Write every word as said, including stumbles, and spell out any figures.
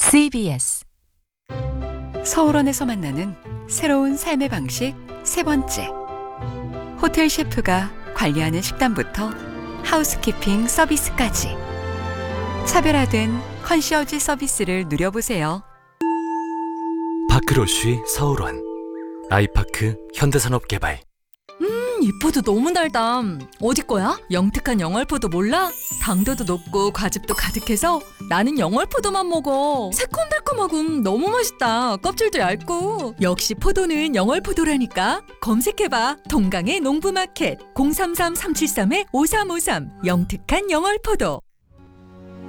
씨비에스 서울원에서 만나는 새로운 삶의 방식 세 번째. 호텔 셰프가 관리하는 식단부터 하우스키핑 서비스까지 차별화된 컨시어지 서비스를 누려보세요. 파크로쉬 서울원 아이파크 현대산업개발. 이 포도 너무 달다. 어디 거야? 영특한 영월포도 몰라? 당도도 높고 과즙도 가득해서 나는 영월포도만 먹어. 새콤달콤하고 너무 맛있다. 껍질도 얇고. 역시 포도는 영월포도라니까. 검색해봐. 동강의 농부마켓 공삼삼 삼칠삼 오삼오삼 영특한 영월포도.